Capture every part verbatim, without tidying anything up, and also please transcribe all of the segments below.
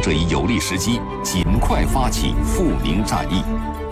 设以有利时机，尽快发起阜宁战役。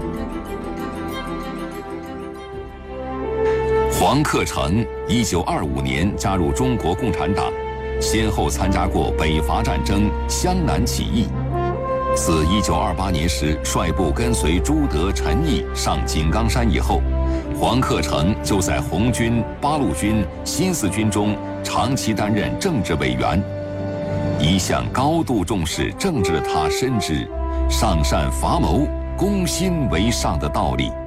黄克诚一九二五年加入中国共产党，先后参加过北伐战争、湘南起义。自一九二八年时率部跟随朱德、陈毅上井冈山以后，黄克诚就在红军、八路军、新四军中长期担任政治委员。一向高度重视政治的他深知上善伐谋、攻心为上的道理。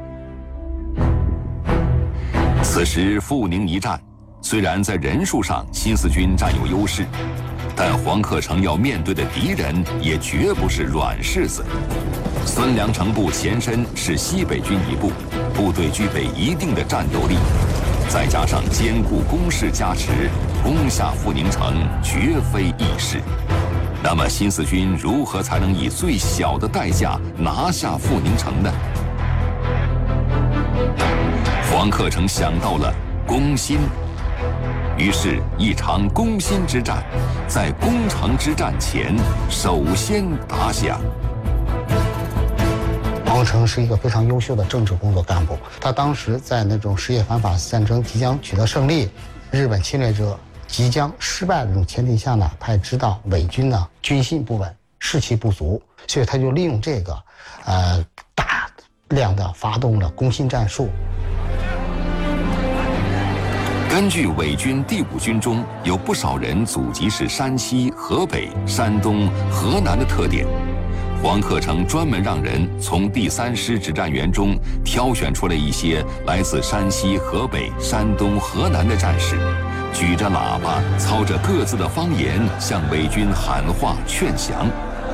此时阜宁一战，虽然在人数上新四军占有优势，但黄克诚要面对的敌人也绝不是软柿子。孙良诚部前身是西北军一部，部队具备一定的战斗力，再加上坚固工事加持，攻下阜宁城绝非易事。那么新四军如何才能以最小的代价拿下阜宁城呢？黄克诚想到了攻心，于是，一场攻心之战，在攻城之战前首先打响。 黄克诚是一个非常优秀的政治工作干部，他当时在那种什叶反法战争即将取得胜利，日本侵略者即将失败的这种前提下呢，他也知道伪军呢军心不稳，士气不足，所以他就利用这个，呃，大量的发动了攻心战术。 根据伪军第五军中有不少人祖籍是山西、河北、山东、河南的特点，黄克诚专门让人从第三师指战员中挑选出了一些来自山西、河北、山东、河南的战士，举着喇叭，操着各自的方言向伪军喊话劝降。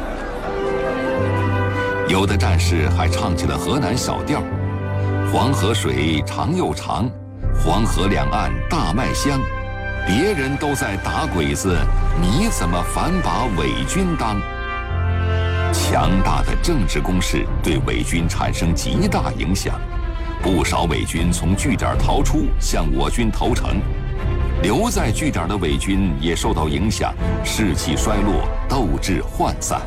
有的战士还唱起了河南小调：黄河水长又长，黄河两岸大麦香，别人都在打鬼子，你怎么反把伪军当？强大的政治攻势对伪军产生极大影响，不少伪军从据点逃出，向我军投诚。留在据点的伪军也受到影响，士气衰落，斗志涣散。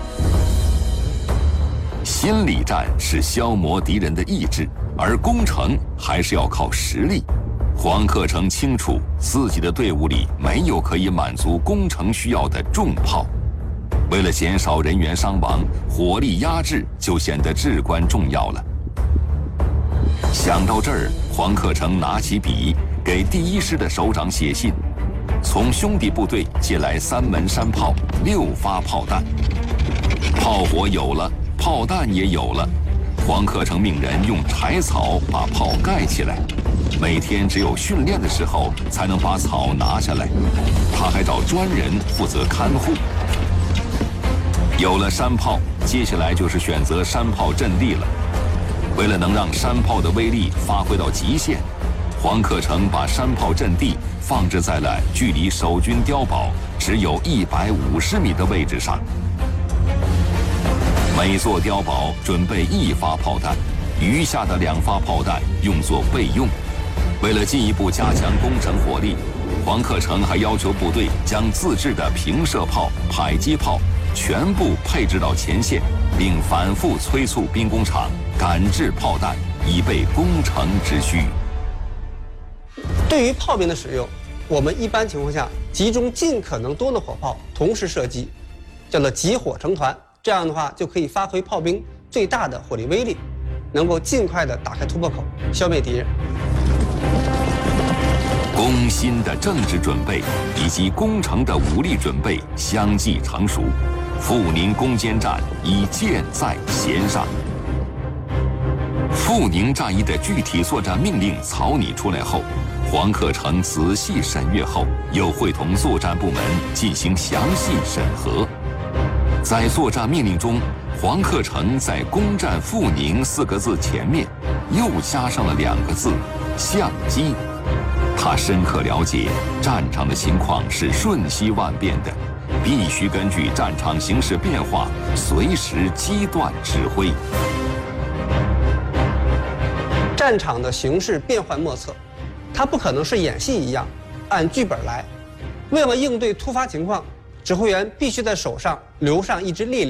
心理战是消磨敌人的意志，而攻城还是要靠实力。黄克诚清楚自己的队伍里没有可以满足攻城需要的重炮，为了减少人员伤亡，火力压制就显得至关重要了。想到这儿，黄克诚拿起笔给第一师的首长写信，从兄弟部队借来三门山炮、六发炮弹，炮火有了，炮弹也有了。黄克诚命人用柴草把炮盖起来，每天只有训练的时候才能把草拿下来。他还找专人负责看护。有了山炮，接下来就是选择山炮阵地了。为了能让山炮的威力发挥到极限，黄克诚把山炮阵地放置在了距离守军碉堡只有一百五十米的位置上。每座碉堡准备一发炮弹，余下的两发炮弹用作备用。为了进一步加强攻城火力，黄克诚还要求部队将自制的平射炮、迫击炮全部配置到前线，并反复催促兵工厂赶制炮弹，以备攻城之需。 对于炮兵的使用，我们一般情况下集中尽可能多的火炮同时射击，叫做集火成团。这样的话就可以发挥炮兵最大的火力威力，能够尽快的打开突破口，消灭敌人。 攻心的政治准备以及攻城的武力准备相继成熟，阜宁攻坚战已箭在弦上。阜宁战役的具体作战命令草拟出来后，黄克诚仔细审阅后，又会同作战部门进行详细审核。在作战命令中，黄克诚在“攻占阜宁”四个字前面又加上了两个字“相机”。他深刻了解战场的情况是瞬息万变的，必须根据战场形势变化随时机断指挥。 战场的形势变幻莫测，它不可能是演戏一样按剧本来。为了应对突发情况，指挥员必须在手上留上一支力量。